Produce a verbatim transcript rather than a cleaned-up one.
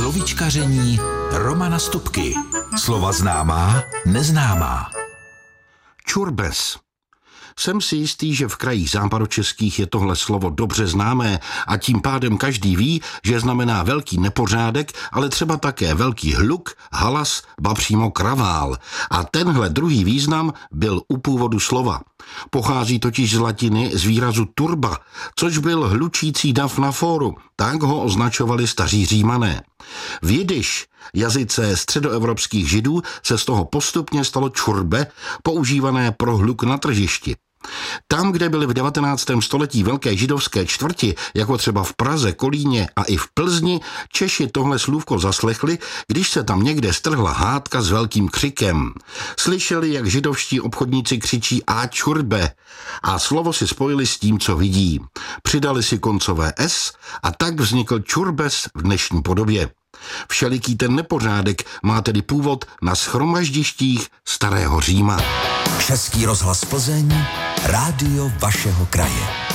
Slovíčkaření Romana Stupky. Slova známá, neznámá. Čurbes. Jsem si jistý, že v krajích západočeských je tohle slovo dobře známé a tím pádem každý ví, že znamená velký nepořádek, ale třeba také velký hluk, halas, ba přímo kravál. A tenhle druhý význam byl u původu slova. Pochází totiž z latiny z výrazu turba, což byl hlučící dav na fóru, tak ho označovali staří Římané. V jidiš, jazyce středoevropských židů, se z toho postupně stalo čurbe, používané pro hluk na tržišti. Tam, kde byly v devatenáctém století velké židovské čtvrti, jako třeba v Praze, Kolíně a i v Plzni, Češi tohle slůvko zaslechli, když se tam někde strhla hádka s velkým křikem. Slyšeli, jak židovští obchodníci křičí a čurbe a slovo si spojili s tím, co vidí. Přidali si koncové s a tak vznikl čurbes v dnešní podobě. Všeliký ten nepořádek má tedy původ na shromaždištích starého Říma. Český rozhlas Plzeň, rádio vašeho kraje.